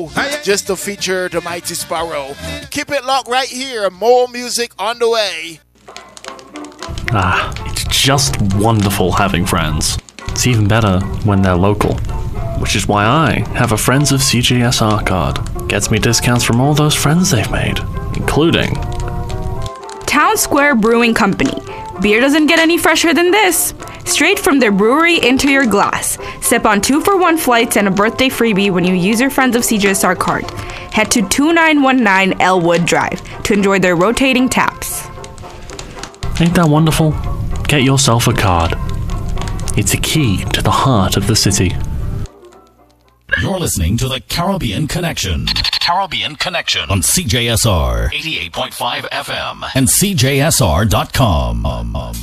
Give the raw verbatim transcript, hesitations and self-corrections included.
just to feature the Mighty Sparrow. Keep it locked right here. More music on the way. Ah, it's just wonderful having friends. It's even better when they're local. Which is why I have a Friends of C J S R card. Gets me discounts from all those friends they've made, including Town Square Brewing Company. Beer doesn't get any fresher than this. Straight from their brewery into your glass. Sip on two for one flights and a birthday freebie when you use your Friends of C J S R card. Head to two nine one nine Elwood Drive to enjoy their rotating taps. Ain't that wonderful? Get yourself a card. It's a key to the heart of the city. You're listening to the Caribbean Connection. Caribbean Connection on C J S R eighty-eight point five F M and C J S R dot com.